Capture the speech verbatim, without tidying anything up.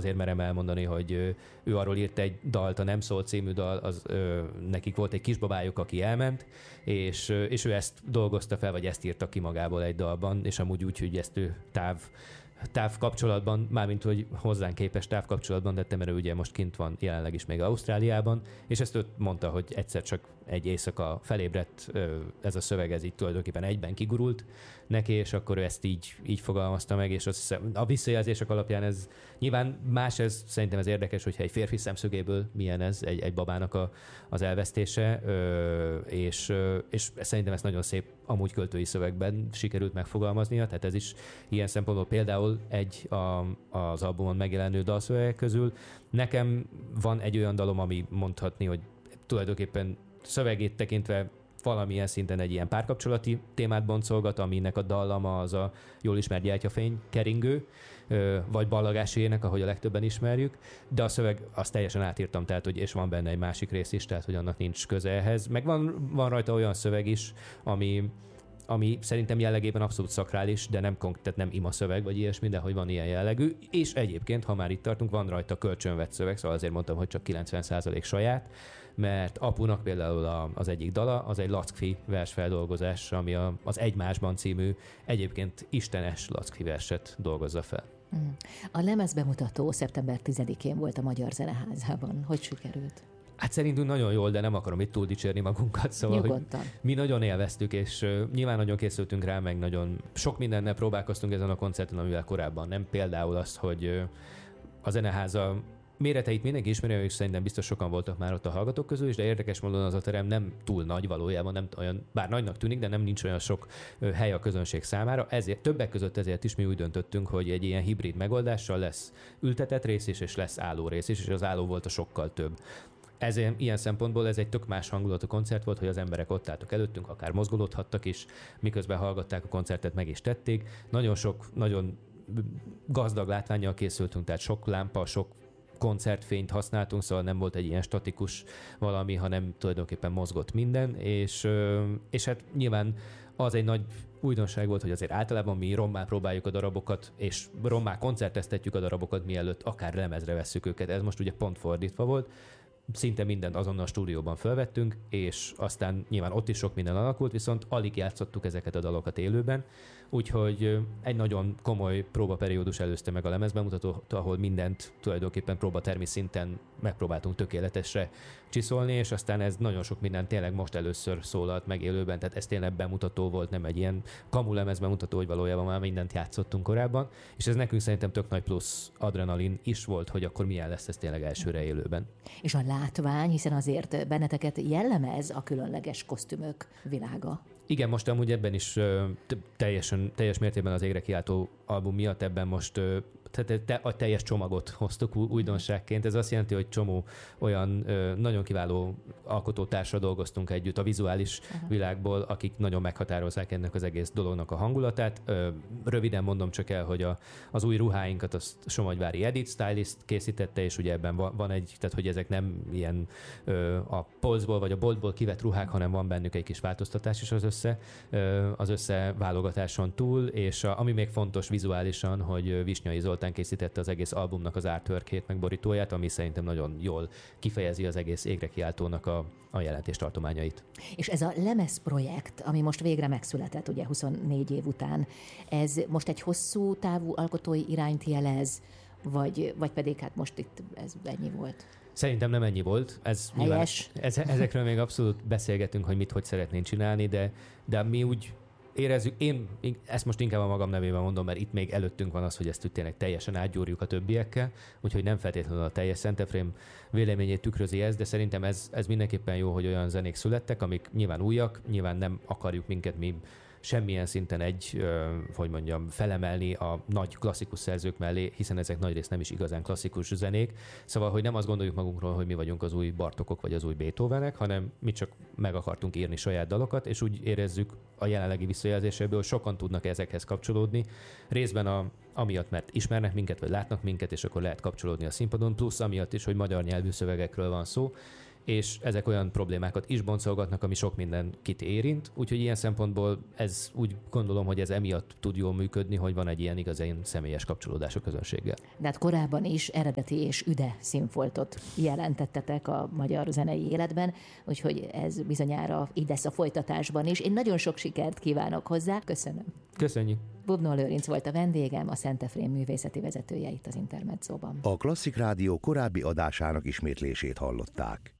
azért merem elmondani, hogy ő, ő arról írt egy dalt, a Nem szól című dal, az, ö, nekik volt egy kisbabájuk, aki elment, és, és ő ezt dolgozta fel, vagy ezt írta ki magából egy dalban, és amúgy úgy, hogy ezt ő táv távkapcsolatban, mármint hogy hozzánk képes távkapcsolatban tette, mert ő ugye most kint van jelenleg is még Ausztráliában, és ezt ő mondta, hogy egyszer csak egy éjszaka felébredt ez a szöveg, ez így tulajdonképpen egyben kigurult neki, és akkor ő ezt így, így fogalmazta meg, és azt hiszem, a visszajelzések alapján ez nyilván más, ez szerintem ez érdekes, hogyha egy férfi szemszögéből milyen ez egy, egy babának a, az elvesztése, és, és szerintem ezt nagyon szép amúgy költői szövegben sikerült megfogalmaznia, tehát ez is ilyen szempontból például egy a, az albumon megjelenő dalszövegek közül. Nekem van egy olyan dalom, ami mondhatni, hogy tulajdonképpen szövegét tekintve valamilyen szinten egy ilyen párkapcsolati témát boncolgat, aminek a dallama az a jól ismert Gyertyafény keringő, vagy Ballagási ének, ahogy a legtöbben ismerjük, de a szöveg azt teljesen átírtam, tehát, hogy és van benne egy másik rész is, tehát, hogy annak nincs köze ehhez. Meg van, van rajta olyan szöveg is, ami ami szerintem jellegében abszolút szakrális, de nem, tehát nem ima szöveg, vagy ilyesmi, de hogy van ilyen jellegű. És egyébként, ha már itt tartunk, van rajta kölcsönvett szöveg, szóval azért mondtam, hogy csak kilencven százalék saját, mert Apunak például az egyik dala, az egy Lackfi versfeldolgozás, ami a, az Egymásban című, egyébként istenes Lackfi verset dolgozza fel. A lemezbemutató szeptember tizedikén volt a Magyar Zeneházában. Hogy sikerült? Hát szerintünk nagyon jól, de nem akarom itt túl dicsérni magunkat, szóval hogy mi nagyon élveztük, és uh, nyilván nagyon készültünk rá, meg nagyon sok mindennel próbálkoztunk ezen a koncerten, amivel korábban nem. Például azt, hogy uh, a Zeneháza méreteit mindenki ismeri, és szerintem biztos sokan voltak már ott a hallgatók közül is, de érdekes módon az a terem nem túl nagy valójában, nem olyan, bár nagynak tűnik, de nem nincs olyan sok uh, hely a közönség számára. Ezért, többek között ezért is mi úgy döntöttünk, hogy egy ilyen hibrid megoldással lesz ültetett rész is, és lesz álló rész is, és az álló volt a sokkal több. Ezért ilyen szempontból ez egy tök más hangulatú koncert volt, hogy az emberek ott álltak előttünk, akár mozgolódhattak is, miközben hallgatták a koncertet, meg is tették. Nagyon sok, nagyon gazdag látvánnyal készültünk, tehát sok lámpa, sok koncertfényt használtunk, szóval nem volt egy ilyen statikus valami, hanem tulajdonképpen mozgott minden, és, és hát nyilván az egy nagy újdonság volt, hogy azért általában mi rommá próbáljuk a darabokat, és rommá koncerteztetjük a darabokat, mielőtt akár lemezre vesszük őket. Ez most ugye pont fordítva volt. Szinte mindent azonnal a stúdióban felvettünk, és aztán nyilván ott is sok minden alakult, viszont alig játszottuk ezeket a dalokat élőben, úgyhogy egy nagyon komoly próbaperiódus előzte meg a lemezbemutatót, ahol mindent tulajdonképpen próbatermi szinten megpróbáltunk tökéletesre csiszolni, és aztán ez nagyon sok minden tényleg most először szólalt meg élőben, tehát ez tényleg bemutató volt, nem egy ilyen kamu lemezbemutató, hogy valójában már mindent játszottunk korábban, és ez nekünk szerintem tök nagy plusz adrenalin is volt, hogy akkor milyen lesz ez tényleg elsőre élőben. És a látvány, hiszen azért benneteket jellemez a különleges kosztümök világa. Igen, most amúgy ebben is teljesen, teljes mértékben az Égre kiáltó album miatt ebben most tehát a teljes csomagot hoztuk újdonságként. Ez azt jelenti, hogy csomó olyan nagyon kiváló alkotótársra dolgoztunk együtt a vizuális Aha. világból, akik nagyon meghatározzák ennek az egész dolognak a hangulatát. Röviden mondom csak el, hogy a, az új ruháinkat azt Somogyvári Edith Stylist készítette, és ugye ebben van egy, tehát hogy ezek nem ilyen a polcból vagy a boltból kivett ruhák, hanem van bennük egy kis változtatás is az össze, az összeválogatáson túl, és a, ami még fontos vizuálisan, hogy Visnyai Zoltán készítette az egész albumnak az artworkét, meg borítóját, ami szerintem nagyon jól kifejezi az egész Égre kiáltónak a, a jelentéstartományait. És ez a lemezprojekt, ami most végre megszületett, ugye huszonnégy év után, ez most egy hosszú távú alkotói irányt jelez, vagy, vagy pedig hát most itt ez ennyi volt? Szerintem nem ennyi volt. Ez nyilván, ez, ezekről még abszolút beszélgetünk, hogy mit, hogy szeretnénk csinálni, de, de mi úgy érezzük, én ezt most inkább a magam nevében mondom, mert itt még előttünk van az, hogy ezt tényleg teljesen átgyúrjuk a többiekkel, úgyhogy nem feltétlenül a teljes Szentefrém véleményét tükrözi ez, de szerintem ez, ez mindenképpen jó, hogy olyan zenék születtek, amik nyilván újak, nyilván nem akarjuk minket mi semmilyen szinten egy, hogy mondjam, felemelni a nagy klasszikus szerzők mellé, hiszen ezek nagyrészt nem is igazán klasszikus zenék. Szóval, hogy nem azt gondoljuk magunkról, hogy mi vagyunk az új Bartokok vagy az új Beethovenek, hanem mi csak meg akartunk írni saját dalokat, és úgy érezzük a jelenlegi visszajelzéséből, hogy sokan tudnak ezekhez kapcsolódni. Részben a, amiatt, mert ismernek minket, vagy látnak minket, és akkor lehet kapcsolódni a színpadon, plusz amiatt is, hogy magyar nyelvű szövegekről van szó, és ezek olyan problémákat is boncolgatnak, ami sok mindenkit érint, úgyhogy ilyen szempontból ez úgy gondolom, hogy ez emiatt tud jól működni, hogy van egy ilyen igazán személyes kapcsolódás a közönséggel. De hát korábban is eredeti és üde színfoltot jelentettetek a magyar zenei életben, úgyhogy ez bizonyára így lesz a folytatásban is. Én nagyon sok sikert kívánok hozzá. Köszönöm. Köszönjük. Bubnó Lőrinc volt a vendégem, a Szent Efrém művészeti vezetője itt az Intermedzóban. A Klasszik Rádió korábbi adásának ismétlését hallották.